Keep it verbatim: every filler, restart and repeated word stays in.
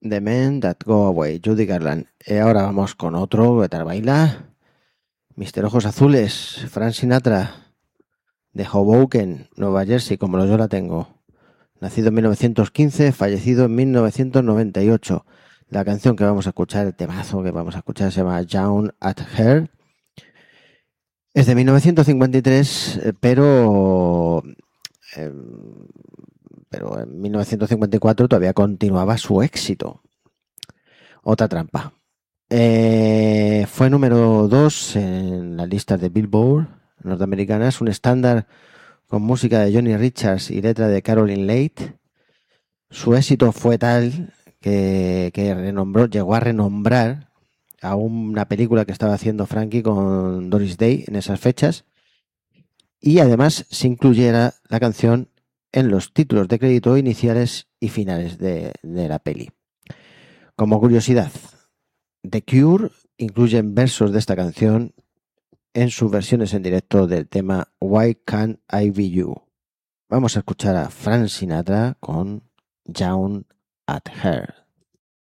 The Men That Go Away, Judy Garland. Y ahora vamos con otro que tal baila. mister Ojos Azules, Frank Sinatra, de Hoboken, Nueva Jersey, como yo la tengo. Nacido en mil novecientos quince, fallecido en mil novecientos noventa y ocho. La canción que vamos a escuchar, el temazo que vamos a escuchar, se llama Down at Her. Es de mil novecientos cincuenta y tres, pero... Eh, pero en mil novecientos cincuenta y cuatro todavía continuaba su éxito. Otra trampa. Eh, fue número dos en las listas de Billboard norteamericanas, un estándar con música de Johnny Richards y letra de Caroline Leight. Su éxito fue tal que, que renombró, llegó a renombrar a una película que estaba haciendo Frankie con Doris Day en esas fechas, y además se incluyera la canción en los títulos de crédito iniciales y finales de, de la peli. Como curiosidad, The Cure incluyen versos de esta canción en sus versiones en directo del tema Why Can't I Be You. Vamos a escuchar a Frank Sinatra con Down at Her.